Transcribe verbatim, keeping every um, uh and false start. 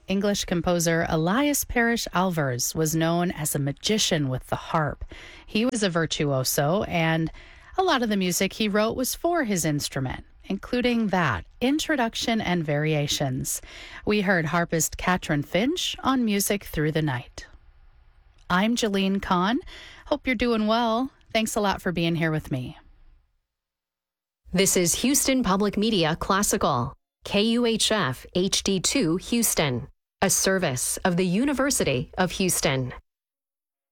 English composer Elias Parrish Alvars was known as a magician with the harp. He was a virtuoso, and a lot of the music he wrote was for his instrument, including that, Introduction and Variations. We heard harpist Katrin Finch on Music Through the Night. I'm Jeline Kahn. Hope you're doing well. Thanks a lot for being here with me. This is Houston Public Media Classical, K U H F H D two Houston, a service of the University of Houston.